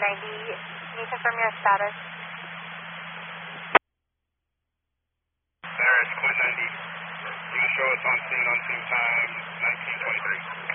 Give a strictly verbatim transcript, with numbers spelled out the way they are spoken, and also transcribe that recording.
ninety. Can you confirm your status? There is Quinn ninety. You can show us on scene on scene time nineteen twenty-three.